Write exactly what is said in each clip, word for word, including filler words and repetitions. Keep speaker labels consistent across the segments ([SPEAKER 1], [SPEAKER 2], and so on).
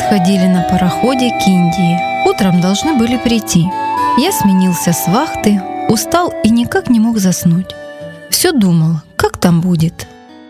[SPEAKER 1] ходили на пароходе к Индии. Утром должны были прийти. Я сменился с вахты, устал и никак не мог заснуть. Все думал, как там будет.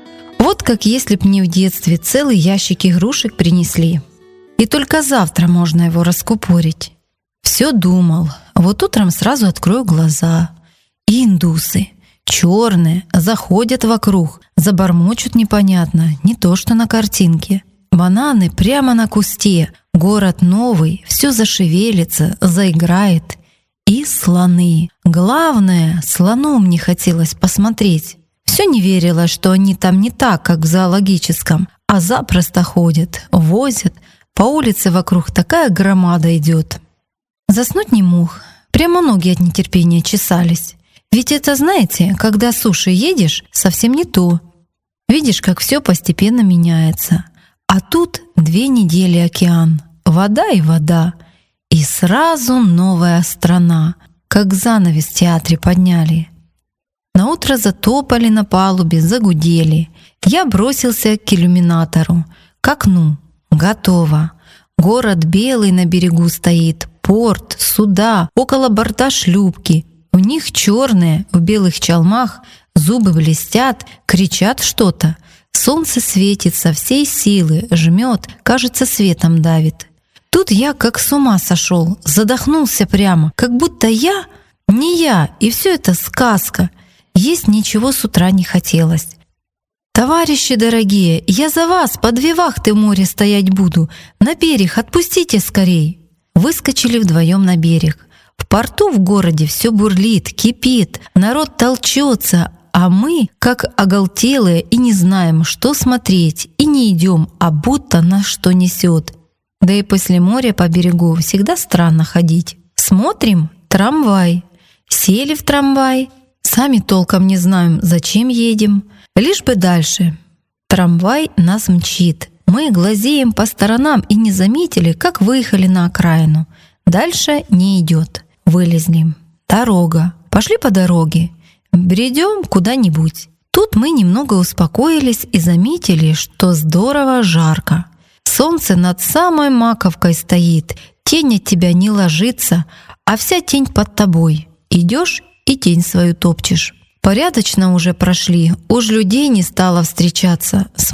[SPEAKER 1] Вот как если б мне в детстве целый ящик игрушек принесли. И только завтра можно его раскупорить. Все думал, вот утром сразу открою глаза. И индусы, черные, заходят вокруг, забормочут непонятно, не то что на картинке. Бананы прямо на кусте, город новый, все зашевелится, заиграет. И слоны. Главное, слоном не хотелось посмотреть. Все не верилось, что они там не так, как в зоологическом, а запросто ходят, возят. По улице вокруг такая громада идет. Заснуть не мог, прямо ноги от нетерпения чесались. Ведь это, знаете, когда с суши едешь, совсем не то. Видишь, как все постепенно меняется. А тут две недели океан, вода и вода. И сразу новая страна, как занавес в театре подняли. Наутро затопали на палубе, загудели. Я бросился к иллюминатору, к окну. Готово. Город белый на берегу стоит, порт, суда, около борта шлюпки. У них черные, в белых чалмах, зубы блестят, кричат что-то. Солнце светит со всей силы, жмет, кажется, светом давит. Тут я как с ума сошел, задохнулся прямо, как будто я не я, и все это сказка. Есть ничего с утра не хотелось. «Товарищи дорогие, я за вас по две вахты в море стоять буду. На берег отпустите скорей!» Выскочили вдвоем на берег. В порту в городе все бурлит, кипит, народ толчется, а мы, как оголтелые, и не знаем, что смотреть, и не идем, а будто нас что несет. Да и после моря по берегу всегда странно ходить. Смотрим — трамвай. Сели в трамвай, сами толком не знаем, зачем едем. Лишь бы дальше. Трамвай нас мчит. Мы глазеем по сторонам и не заметили, как выехали на окраину. Дальше не идет. Вылезли. Дорога. Пошли по дороге. Бредем куда-нибудь. Тут мы немного успокоились и заметили, что здорово жарко. Солнце над самой маковкой стоит, тень от тебя не ложится, а вся тень под тобой. Идешь и тень свою топчешь. Порядочно уже прошли, уж людей не стало встречаться.